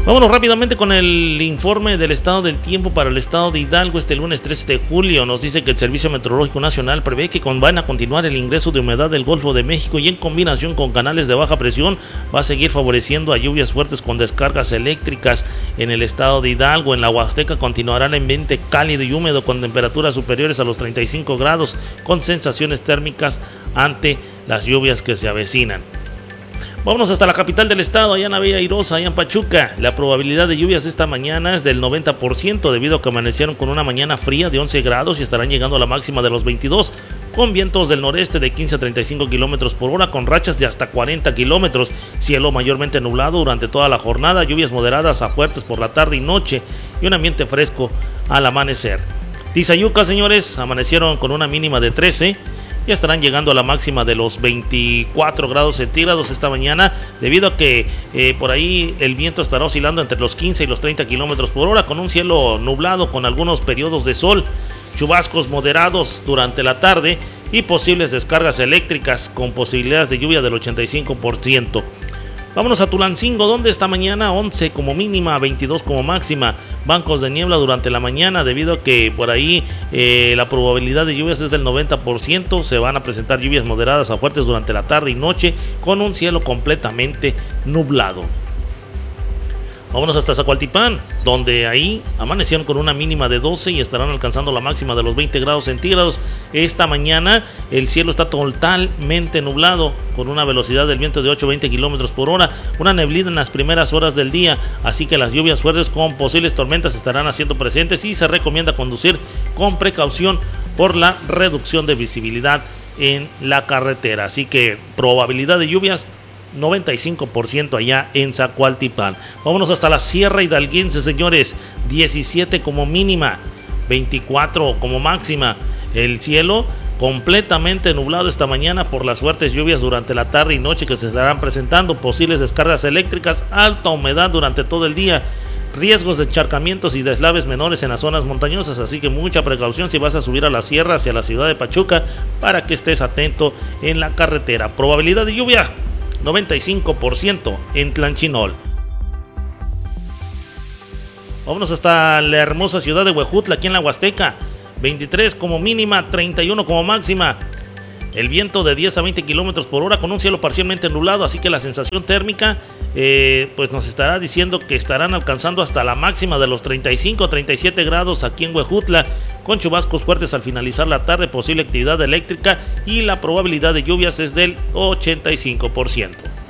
Vámonos rápidamente con el informe del estado del tiempo para el estado de Hidalgo. Este lunes 13 de julio nos dice que el Servicio Meteorológico Nacional prevé que van a continuar el ingreso de humedad del Golfo de México y en combinación con canales de baja presión va a seguir favoreciendo a lluvias fuertes con descargas eléctricas en el estado de Hidalgo. En la Huasteca continuará el ambiente cálido y húmedo con temperaturas superiores a los 35 grados con sensaciones térmicas ante las lluvias que se avecinan. Vámonos hasta la capital del estado, allá en la Bella Airosa, allá en Pachuca. La probabilidad de lluvias esta mañana es del 90% debido a que amanecieron con una mañana fría de 11 grados y estarán llegando a la máxima de los 22, con vientos del noreste de 15 a 35 kilómetros por hora, con rachas de hasta 40 kilómetros. Cielo mayormente nublado durante toda la jornada, lluvias moderadas a fuertes por la tarde y noche y un ambiente fresco al amanecer. Tizayuca, señores, amanecieron con una mínima de 13. Ya estarán llegando a la máxima de los 24 grados centígrados esta mañana, debido a que por ahí el viento estará oscilando entre los 15 y los 30 kilómetros por hora, con un cielo nublado con algunos periodos de sol, chubascos moderados durante la tarde y posibles descargas eléctricas con posibilidades de lluvia del 85%. Vámonos a Tulancingo, donde esta mañana 11 como mínima, 22 como máxima. Bancos de niebla durante la mañana debido a que por ahí la probabilidad de lluvias es del 90%. Se van a presentar lluvias moderadas a fuertes durante la tarde y noche con un cielo completamente nublado. Vámonos hasta Zacualtipán, donde ahí amanecieron con una mínima de 12 y estarán alcanzando la máxima de los 20 grados centígrados. Esta mañana el cielo está totalmente nublado, con una velocidad del viento de 8 a 20 kilómetros por hora, una neblina en las primeras horas del día, así que las lluvias fuertes con posibles tormentas estarán haciendo presentes y se recomienda conducir con precaución por la reducción de visibilidad en la carretera. Así que probabilidad de lluvias 95% allá en Zacualtipán. Vámonos hasta la Sierra Hidalguense, señores. 17 como mínima, 24 como máxima. El cielo completamente nublado esta mañana por las fuertes lluvias durante la tarde y noche que se estarán presentando. Posibles descargas eléctricas, alta humedad durante todo el día. Riesgos de encharcamientos y deslaves menores en las zonas montañosas, así que mucha precaución si vas a subir a la sierra hacia la ciudad de Pachuca para que estés atento en la carretera. Probabilidad de lluvia 95% en Tlanchinol. Vámonos hasta la hermosa ciudad de Huejutla, aquí en la Huasteca. 23 como mínima, 31 como máxima. El viento de 10 a 20 kilómetros por hora con un cielo parcialmente nublado, así que la sensación térmica pues nos estará diciendo que estarán alcanzando hasta la máxima de los 35 a 37 grados aquí en Huejutla, con chubascos fuertes al finalizar la tarde, posible actividad eléctrica y la probabilidad de lluvias es del 85%.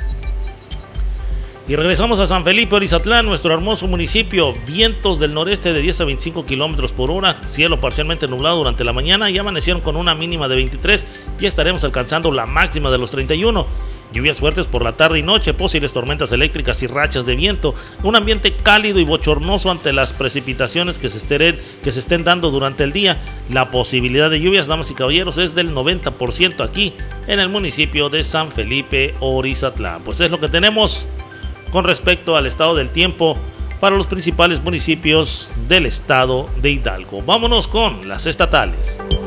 Y regresamos a San Felipe Orizatlán, nuestro hermoso municipio. Vientos del noreste de 10 a 25 kilómetros por hora, cielo parcialmente nublado durante la mañana y amanecieron con una mínima de 23. Ya estaremos alcanzando la máxima de los 31. Lluvias fuertes por la tarde y noche, posibles tormentas eléctricas y rachas de viento. Un ambiente cálido y bochornoso ante las precipitaciones que se estén dando durante el día. La posibilidad de lluvias, damas y caballeros, es del 90% aquí en el municipio de San Felipe Orizatlán. Pues es lo que tenemos con respecto al estado del tiempo para los principales municipios del estado de Hidalgo. Vámonos con las estatales.